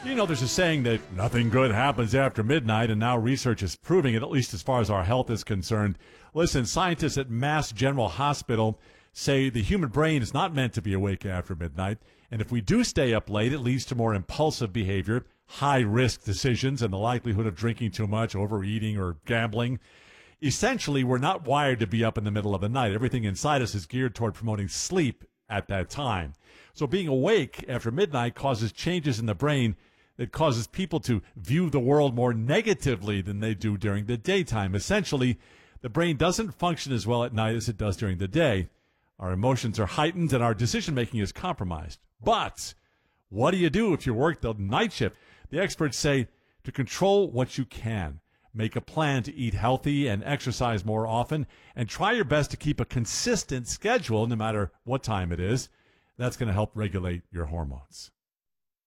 You know, there's a saying that nothing good happens after midnight, and now research is proving it, at least as far as our health is concerned. Listen, scientists at Mass General Hospital say the human brain is not meant to be awake after midnight, and if we do stay up late, it leads to more impulsive behavior, high-risk decisions, and the likelihood of drinking too much, overeating, or gambling. Essentially, we're not wired to be up in the middle of the night. Everything inside us is geared toward promoting sleep at that time. So being awake after midnight causes changes in the brain that causes people to view the world more negatively than they do during the daytime. Essentially, the brain doesn't function as well at night as it does during the day. Our emotions are heightened and our decision-making is compromised. But what do you do if you work the night shift? The experts say to control what you can. Make a plan to eat healthy and exercise more often, and try your best to keep a consistent schedule no matter what time it is. That's going to help regulate your hormones.